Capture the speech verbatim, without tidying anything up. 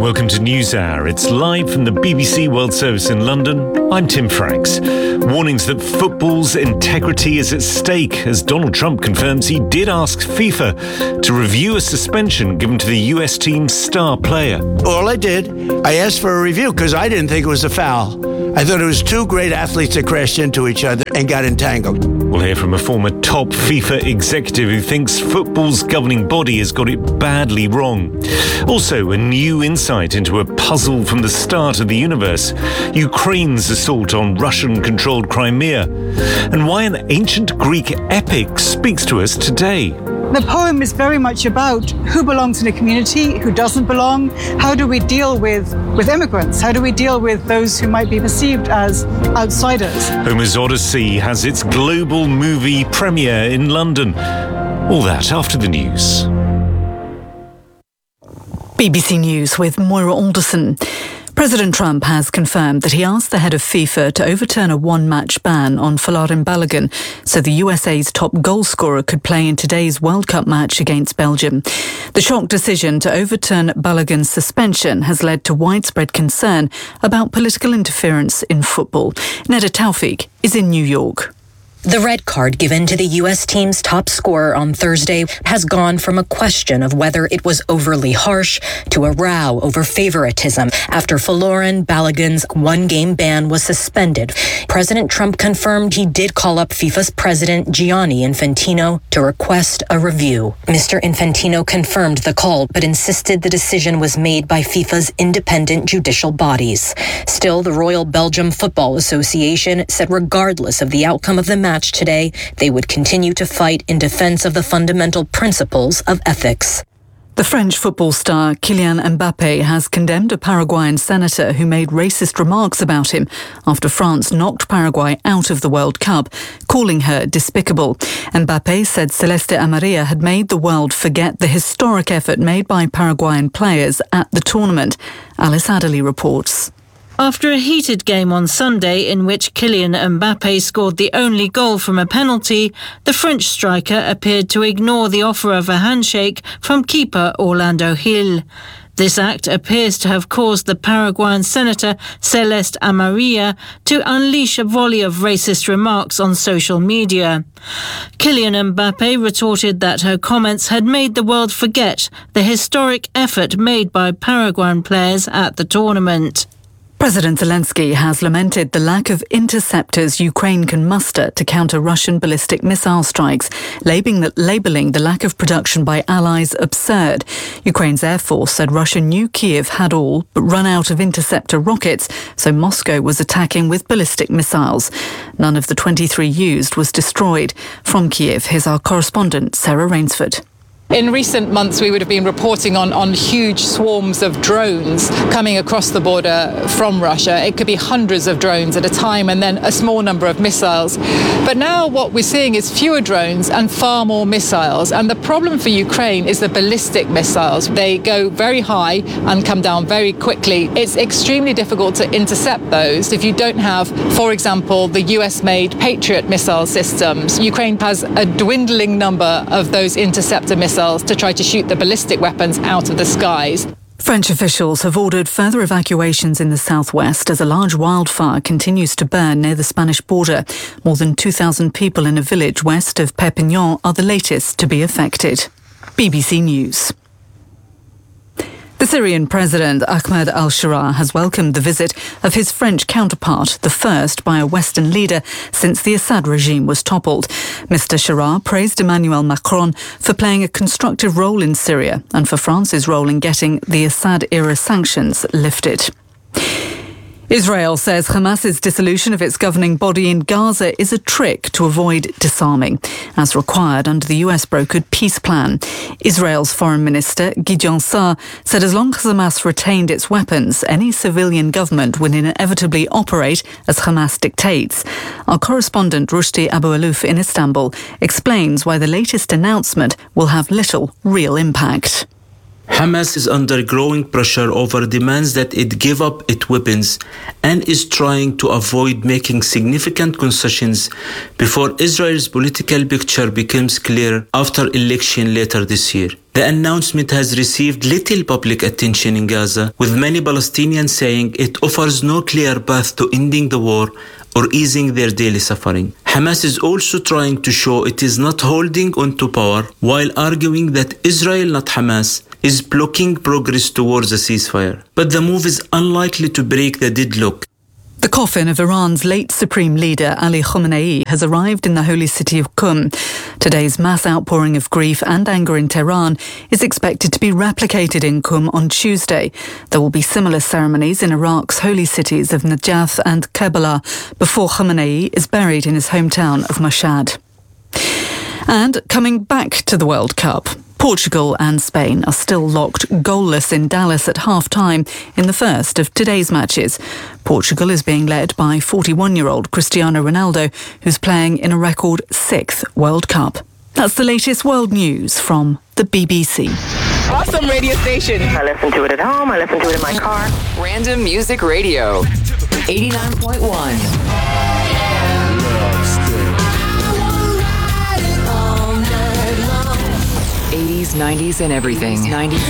Welcome to NewsHour. It's live from the B B C World Service in London. I'm Tim Franks. Warnings that football's integrity is at stake as Donald Trump confirms he did ask FIFA to review a suspension given to the U S team's star player. All I did, I asked for a review because I didn't think it was a foul. I thought it was two great athletes that crashed into each other and got entangled. We'll hear from a former top FIFA executive who thinks football's governing body has got it badly wrong. Also, a new insight into a puzzle from the start of the universe, Ukraine's assault on Russian-controlled Crimea, and why an ancient Greek epic speaks to us today. The poem is very much about who belongs in a community, who doesn't belong. How do we deal with, with immigrants? How do we deal with those who might be perceived as outsiders? Homer's Odyssey has its global movie premiere in London. All that after the news. B B C News with Moira Alderson. President Trump has confirmed that he asked the head of FIFA to overturn a one-match ban on Folarin Balogun so the U S A's top goalscorer could play in today's World Cup match against Belgium. The shock decision to overturn Balogun's suspension has led to widespread concern about political interference in football. Neda Taufik is in New York. The red card given to the U S team's top scorer on Thursday has gone from a question of whether it was overly harsh to a row over favoritism after Folarin Balogun's one-game ban was suspended. President Trump confirmed he did call up FIFA's president Gianni Infantino to request a review. Mister Infantino confirmed the call but insisted the decision was made by FIFA's independent judicial bodies. Still, the Royal Belgium Football Association said regardless of the outcome of the match today, they would continue to fight in defense of the fundamental principles of ethics. The French football star Kylian Mbappé has condemned a Paraguayan senator who made racist remarks about him after France knocked Paraguay out of the World Cup, calling her despicable. Mbappé said Celeste Amarilla had made the world forget the historic effort made by Paraguayan players at the tournament. Alice Adderley reports. After a heated game on Sunday in which Kylian Mbappé scored the only goal from a penalty, the French striker appeared to ignore the offer of a handshake from keeper Orlando Gil. This act appears to have caused the Paraguayan senator Celeste Amarilla to unleash a volley of racist remarks on social media. Kylian Mbappé retorted that her comments had made the world forget the historic effort made by Paraguayan players at the tournament. President Zelensky has lamented the lack of interceptors Ukraine can muster to counter Russian ballistic missile strikes, labelling the, labelling the lack of production by allies absurd. Ukraine's Air Force said Russia knew Kiev had all but run out of interceptor rockets, so Moscow was attacking with ballistic missiles. None of the twenty-three used was destroyed. From Kiev, here's our correspondent Sarah Rainsford. In recent months, we would have been reporting on, on huge swarms of drones coming across the border from Russia. It could be hundreds of drones at a time and then a small number of missiles. But now what we're seeing is fewer drones and far more missiles. And the problem for Ukraine is the ballistic missiles. They go very high and come down very quickly. It's extremely difficult to intercept those if you don't have, for example, the U S-made Patriot missile systems. Ukraine has a dwindling number of those interceptor missiles to try to shoot the ballistic weapons out of the skies. French officials have ordered further evacuations in the southwest as a large wildfire continues to burn near the Spanish border. More than two thousand people in a village west of Perpignan are the latest to be affected. B B C News. The Syrian President Ahmed al-Sharaa has welcomed the visit of his French counterpart, the first by a Western leader since the Assad regime was toppled. Mister Sharaa praised Emmanuel Macron for playing a constructive role in Syria and for France's role in getting the Assad-era sanctions lifted. Israel says Hamas's dissolution of its governing body in Gaza is a trick to avoid disarming, as required under the U S-brokered peace plan. Israel's Foreign Minister, Gideon Sa'ar, said as long as Hamas retained its weapons, any civilian government would inevitably operate as Hamas dictates. Our correspondent Rushdie Abu-Alouf in Istanbul explains why the latest announcement will have little real impact. Hamas is under growing pressure over demands that it give up its weapons and is trying to avoid making significant concessions before Israel's political picture becomes clear after election later this year. The announcement has received little public attention in Gaza, with many Palestinians saying it offers no clear path to ending the war or easing their daily suffering. Hamas is also trying to show it is not holding on to power, while arguing that Israel, not Hamas, is blocking progress towards a ceasefire. But the move is unlikely to break the deadlock. The coffin of Iran's late supreme leader Ali Khamenei has arrived in the holy city of Qum. Today's mass outpouring of grief and anger in Tehran is expected to be replicated in Qum on Tuesday. There will be similar ceremonies in Iraq's holy cities of Najaf and Karbala before Khamenei is buried in his hometown of Mashhad. And coming back to the World Cup, Portugal and Spain are still locked goalless in Dallas at half-time in the first of today's matches. Portugal is being led by forty-one-year-old Cristiano Ronaldo, who's playing in a record sixth World Cup. That's the latest world news from the B B C. Awesome radio station. I listen to it at home. I listen to it in my car. Random Music Radio. eighty-nine point one. eighties, nineties, and everything. nineties.